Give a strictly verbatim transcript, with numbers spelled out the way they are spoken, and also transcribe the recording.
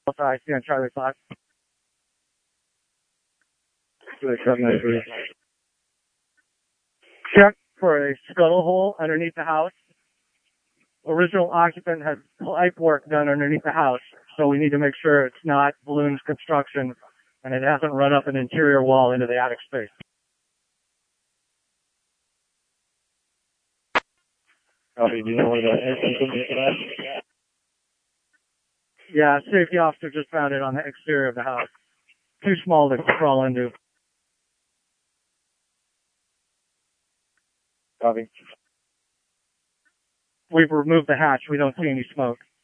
I see on Charlie five. seven nine three. Check for a scuttle hole underneath the house. Original occupant has pipe work done underneath the house, so we need to make sure it's not balloons construction and it hasn't run up an interior wall into the attic space. Copy. Do you know where the entrance is for that? Yeah, safety officer just found it on the exterior of the house. Too small to crawl into. Copy. We've removed the hatch. We don't see any smoke.